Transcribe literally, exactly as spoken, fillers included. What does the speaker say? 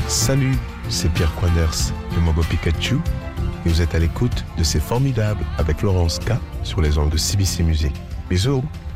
Salut, c'est Pierre Quanders de Mogo Pikachu et vous êtes à l'écoute de C'est Formidable avec Laurence K sur les ondes de C B C Music. Bisous.